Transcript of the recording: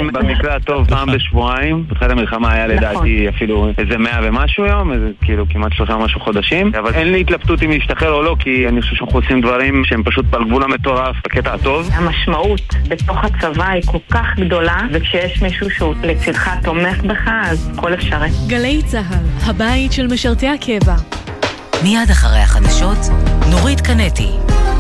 משתחררים במקרה הטוב פעם בשבועיים. בתחילת המלחמה היה לדעתי אפילו איזה 100 ומשהו יום, איזה כאילו כמעט 3 ומשהו חודשים. אבל אין לי התלבטות אם להשתחרר או לא, כי אני חושב שאנחנו עושים דברים שהם פשוט על גבול המטורף בקטע הטוב. המשמעות בתוך הצבא היא כל כך גדולה, וכשיש מישהו שהוא לצדך תומך בך, אז הכל אפשרי. גלי צהל, הבית של משרתי הקבע. מיד אחרי החדשות, נורית קנטי.